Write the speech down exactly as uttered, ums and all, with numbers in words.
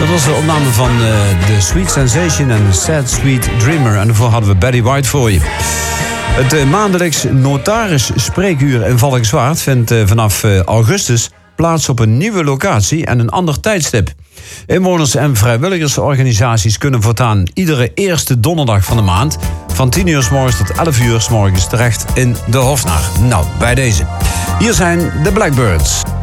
Dat was de opname van uh, The Sweet Sensation en Sad Sweet Dreamer. En daarvoor hadden we Betty White voor je. Het uh, maandelijks notaris spreekuur in Valkenswaard vindt uh, vanaf uh, augustus plaats op een nieuwe locatie en een ander tijdstip. Inwoners en vrijwilligersorganisaties kunnen voortaan iedere eerste donderdag van de maand van tien uur 's morgens tot elf uur 's morgens terecht in de Hofnar. Nou, bij deze. Hier zijn de Blackbirds.